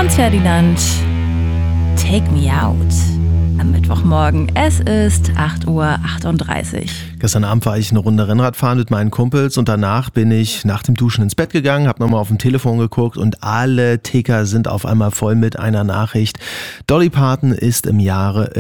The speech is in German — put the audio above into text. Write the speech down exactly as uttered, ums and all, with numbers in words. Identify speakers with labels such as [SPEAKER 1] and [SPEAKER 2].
[SPEAKER 1] Franz Ferdinand, Take Me Out. Am Mittwochmorgen, es ist acht Uhr achtunddreißig.
[SPEAKER 2] Gestern Abend war ich eine Runde Rennrad fahren mit meinen Kumpels und danach bin ich nach dem Duschen ins Bett gegangen, habe nochmal auf dem Telefon geguckt und alle Ticker sind auf einmal voll mit einer Nachricht. Dolly Parton ist im Jahre